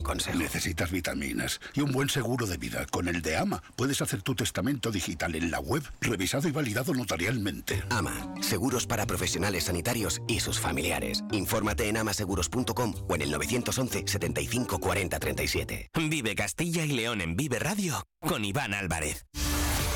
consejo. Necesitas vitaminas y un buen seguro de vida. Con el de AMA puedes hacer tu testamento digital en la web, revisado y validado notarialmente. AMA, seguros para profesionales sanitarios y sus familiares. Infórmate en amaseguros.com o en el 911 75 40 37. Vive Castilla y León en Vive Radio con Iván Álvarez.